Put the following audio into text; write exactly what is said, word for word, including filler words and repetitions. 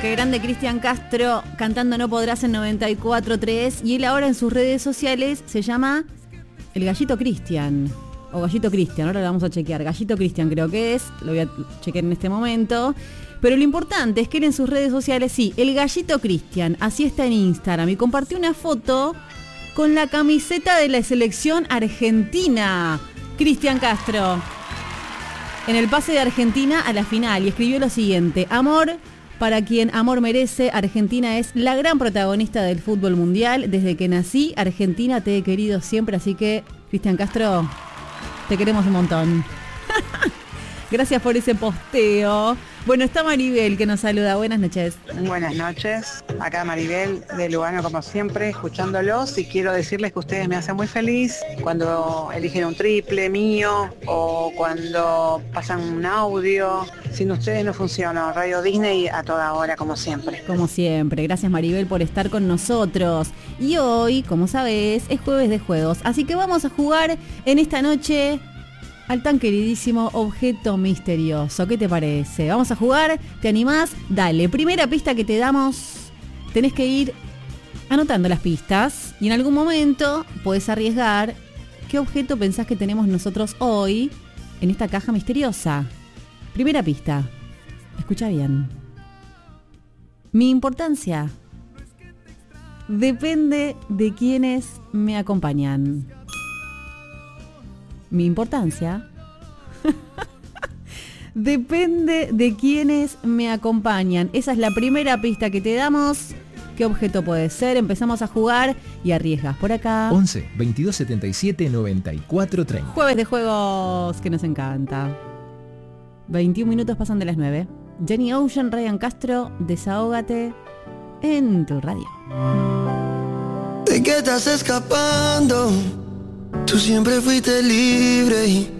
qué grande Cristian Castro cantando No Podrás en noventa y cuatro tres. Y él ahora en sus redes sociales se llama El Gallito Cristian. O Gallito Cristian, ahora lo vamos a chequear. Gallito Cristian creo que es, lo voy a chequear en este momento. Pero lo importante es que él en sus redes sociales, sí, El Gallito Cristian, así está en Instagram. Y compartió una foto con la camiseta de la selección argentina. Cristian Castro. En el pase de Argentina a la final. Y escribió lo siguiente: amor para quien amor merece. Argentina es la gran protagonista del fútbol mundial. Desde que nací, Argentina te he querido siempre. Así que, Cristian Castro, te queremos un montón. Gracias por ese posteo. Bueno, está Maribel que nos saluda. Buenas noches. Buenas noches. Acá Maribel de Lugano, como siempre, escuchándolos, y quiero decirles que ustedes me hacen muy feliz cuando eligen un triple mío o cuando pasan un audio. Sin ustedes no funciona. Radio Disney a toda hora, como siempre. Como siempre. Gracias, Maribel, por estar con nosotros. Y hoy, como sabés, es jueves de juegos. Así que vamos a jugar en esta noche al tan queridísimo Objeto Misterioso. ¿Qué te parece? Vamos a jugar, ¿te animás? Dale, primera pista que te damos, tenés que ir anotando las pistas y en algún momento podés arriesgar qué objeto pensás que tenemos nosotros hoy en esta caja misteriosa. Primera pista, escucha bien. Mi importancia depende de quienes me acompañan. Mi importancia depende de quienes me acompañan. Esa es la primera pista que te damos. ¿Qué objeto puede ser? Empezamos a jugar y arriesgas por acá. once, veintidós, setenta y siete, noventa y cuatro, treinta. Jueves de juegos que nos encanta. veintiún minutos pasan de las nueve. Jenny Ocean, Ryan Castro, Desahógate en tu radio. ¿De qué estás escapando? Tú siempre fuiste libre y